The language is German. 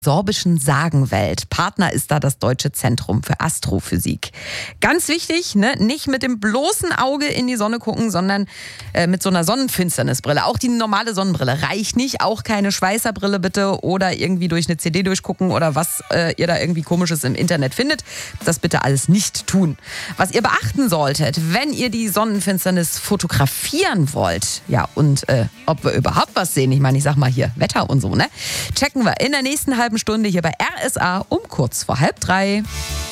Sorbischen Sagenwelt. Partner ist da das Deutsche Zentrum für Astrophysik. Ganz wichtig, ne? Nicht mit dem bloßen Auge in die Sonne gucken, sondern mit so einer Sonnenfinsternisbrille. Auch die normale Sonnenbrille reicht nicht. Auch keine Schweißerbrille bitte oder irgendwie durch eine CD durchgucken oder was ihr da irgendwie Komisches im Internet findet. Das bitte alles nicht tun. Was ihr beachten solltet, wenn ihr die Sonnenfinsternis fotografieren wollt, ja, und ob wir überhaupt was sehen, ich meine, ich sag mal hier Wetter und so, ne? Checken wir in der nächsten halben Stunde hier bei RSA um kurz vor 2:30.